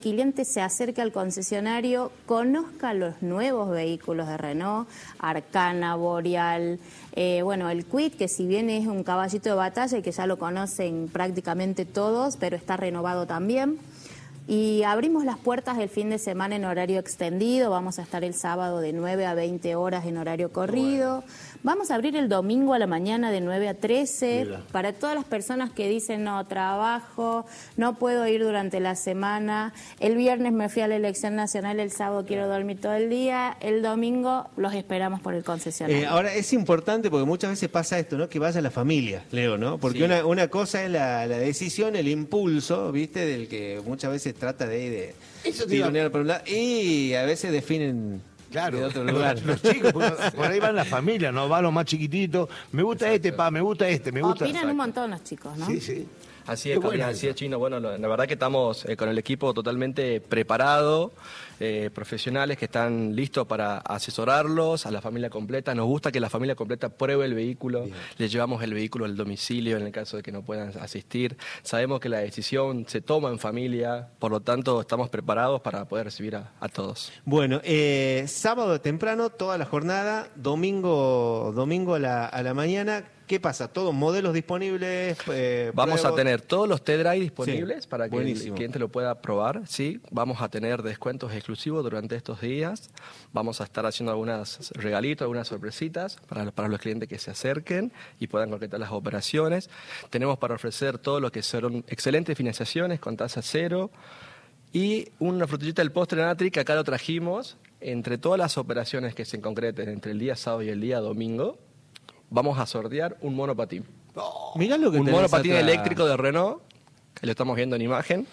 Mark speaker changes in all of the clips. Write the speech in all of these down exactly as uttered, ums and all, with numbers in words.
Speaker 1: El cliente se acerque al concesionario, conozca los nuevos vehículos de Renault, Arcana, Boreal, eh, bueno, el Kwid, que si bien es un caballito de batalla y que ya lo conocen prácticamente todos, pero está renovado también. Y abrimos las puertas el fin de semana en horario extendido, vamos a estar el sábado de nueve a veinte horas en horario corrido. Bueno. Vamos a abrir el domingo a la mañana de nueve a trece. Mira. Para todas las personas que dicen no, trabajo, no puedo ir durante la semana, el viernes me fui a la elección nacional, el sábado quiero dormir todo el día, el domingo los esperamos por el concesionario.
Speaker 2: Eh, ahora es importante porque muchas veces pasa esto, ¿no? Que vaya la familia, Leo, ¿no? Porque sí. una, una cosa es la, la decisión, el impulso, ¿viste? Del que muchas veces trata de ir de
Speaker 3: Eso te iba...
Speaker 2: por un lado, y a veces definen.
Speaker 3: Claro,
Speaker 2: de otro lugar.
Speaker 3: Los chicos, por, por ahí van las familias, no van los más chiquititos. Me gusta Exacto. este, pa, me gusta este, me gusta.
Speaker 1: Opinan un montón los chicos, ¿no?
Speaker 3: Sí, sí.
Speaker 4: Así es, bueno, así es, Chino. Bueno, la verdad que estamos eh, con el equipo totalmente preparado, eh, profesionales que están listos para asesorarlos, a la familia completa. Nos gusta que la familia completa pruebe el vehículo, Bien. Les llevamos el vehículo al domicilio en el caso de que no puedan asistir. Sabemos que la decisión se toma en familia, por lo tanto estamos preparados para poder recibir a, a todos.
Speaker 2: Bueno, eh, sábado temprano, toda la jornada, domingo, domingo a la, a la mañana. ¿Qué pasa? ¿Todos modelos disponibles? Eh,
Speaker 4: Vamos
Speaker 2: pruebos?
Speaker 4: a tener todos los test drive disponibles sí, para que
Speaker 2: buenísimo.
Speaker 4: el cliente lo pueda probar. Sí, vamos a tener descuentos exclusivos durante estos días. Vamos a estar haciendo algunos regalitos, algunas sorpresitas para, para los clientes que se acerquen y puedan concretar las operaciones. Tenemos para ofrecer todo lo que son excelentes financiaciones con tasa cero y una frutillita del postre Natri que acá lo trajimos. Entre todas las operaciones que se concreten entre el día sábado y el día domingo, vamos a sortear un monopatín.
Speaker 2: Oh, mirá lo que
Speaker 4: un monopatín atrás. Eléctrico de Renault, que lo estamos viendo en imagen.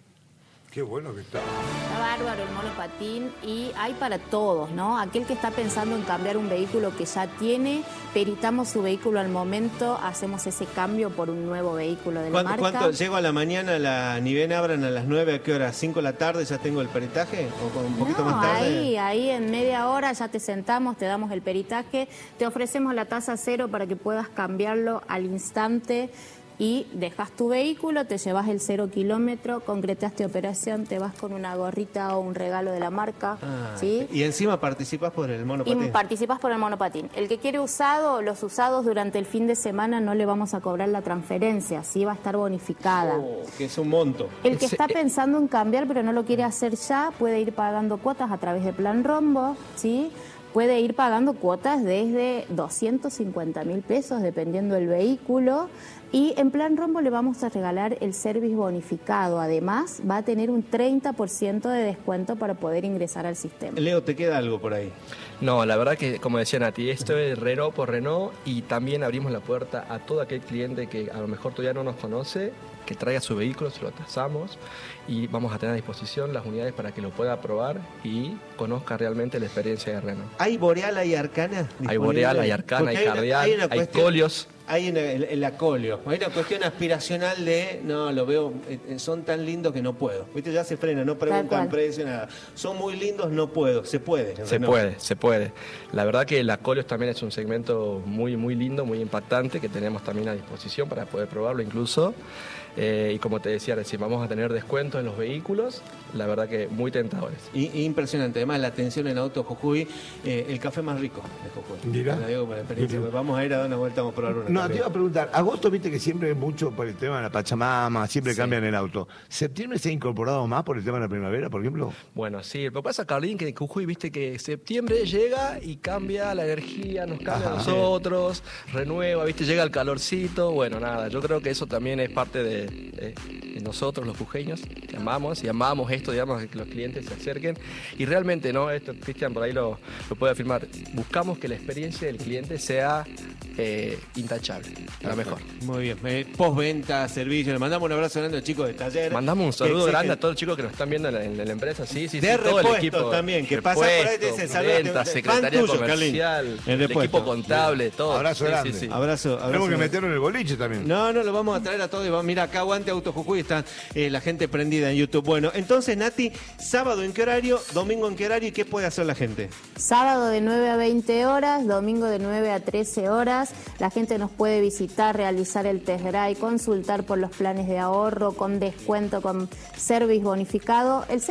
Speaker 3: Qué bueno que está.
Speaker 1: Está bárbaro el monopatín y hay para todos, ¿no? Aquel que está pensando en cambiar un vehículo que ya tiene, peritamos su vehículo al momento, hacemos ese cambio por un nuevo vehículo de la
Speaker 2: ¿Cuánto,
Speaker 1: marca.
Speaker 2: ¿Cuánto llego a la mañana, la, ni bien abran a las nueve, a qué hora? ¿cinco de la tarde ya tengo el peritaje? ¿O con un poquito
Speaker 1: no,
Speaker 2: más tarde?
Speaker 1: ahí, ahí en media hora ya te sentamos, te damos el peritaje, te ofrecemos la tasa cero para que puedas cambiarlo al instante. Y dejas tu vehículo, te llevas el cero kilómetro, concretaste operación, te vas con una gorrita o un regalo de la marca. Ah, ¿sí?
Speaker 2: Y encima participas por el monopatín.
Speaker 1: Y participas por el monopatín. El que quiere usado, los usados durante el fin de semana no le vamos a cobrar la transferencia, sí va a estar bonificada.
Speaker 2: Oh, que es un monto.
Speaker 1: El que está pensando en cambiar pero no lo quiere hacer ya, puede ir pagando cuotas a través de Plan Rombo, ¿sí? Puede ir pagando cuotas desde doscientos cincuenta mil pesos, dependiendo del vehículo. Y en Plan Rombo le vamos a regalar el service bonificado. Además, va a tener un treinta por ciento de descuento para poder ingresar al sistema.
Speaker 2: Leo, ¿te queda algo por ahí?
Speaker 4: No, la verdad que, como decía Nati, esto es Renault por Renault y también abrimos la puerta a todo aquel cliente que a lo mejor todavía no nos conoce, que traiga su vehículo, se lo tasamos y vamos a tener a disposición las unidades para que lo pueda probar y conozca realmente la experiencia de Renault.
Speaker 2: ¿Hay Boreal, hay Arcana?
Speaker 4: Hay Boreal, hay Arcana, hay Cardial, hay, hay Colios.
Speaker 2: Hay en el, el acolio, hay una cuestión aspiracional de, no, lo veo, eh, son tan lindos que no puedo. Viste, ya se frena, no preguntan precio, nada. Son muy lindos, no puedo, se puede.
Speaker 4: Se puede, se puede. La verdad que el Acolios también es un segmento muy, muy lindo, muy impactante, que tenemos también a disposición para poder probarlo incluso. Eh, y como te decía recién, vamos a tener descuentos en los vehículos, la verdad que muy tentadores.
Speaker 2: Y, impresionante, además la atención en Auto Jujuy, eh, el café más rico de Jujuy.
Speaker 3: Dirá.
Speaker 2: Lo digo por experiencia, vamos a ir a dar una vuelta, vamos a probar una.
Speaker 3: No,
Speaker 2: café.
Speaker 3: Te iba a preguntar, agosto viste que siempre es mucho por el tema de la Pachamama, siempre sí. cambian el auto. ¿Septiembre se ha incorporado más por el tema de la primavera, por ejemplo?
Speaker 4: Bueno, sí, lo que pasa, Carlín, que en Jujuy viste que septiembre llega y cambia la energía, nos cambia Ajá. a nosotros, renueva, viste, llega el calorcito, bueno, nada, yo creo que eso también es parte de... de nosotros los jujeños que amamos y amamos esto, digamos, que los clientes se acerquen y realmente, ¿no? Esto Cristian por ahí lo, lo puede afirmar, buscamos que la experiencia del cliente sea eh, intachable, la mejor.
Speaker 2: Muy bien, eh, postventa, servicio, le mandamos un abrazo grande a los chicos de taller.
Speaker 4: Mandamos un saludo grande a todos los chicos que nos están viendo en la, en la empresa, sí, sí,
Speaker 2: de
Speaker 4: sí, todo el equipo
Speaker 2: también, que pasa por ahí, te dicen saludos,
Speaker 4: venta, secretaría
Speaker 2: tuyo,
Speaker 4: comercial, el, el equipo contable, todo.
Speaker 3: Abrazo
Speaker 4: sí,
Speaker 3: grande.
Speaker 4: Sí, sí.
Speaker 2: Abrazo, abrazo.
Speaker 3: Tenemos que meterlo en el boliche también.
Speaker 2: No, no, lo vamos a traer a todos y vamos, mira, acá aguante Auto Jujuy, está eh, la gente prendida en YouTube. Bueno, entonces, Nati, sábado en qué horario, domingo en qué horario y qué puede hacer la gente.
Speaker 1: Sábado de nueve a veinte horas, domingo de nueve a trece horas. La gente nos puede visitar, realizar el test drive, consultar por los planes de ahorro, con descuento, con service bonificado. El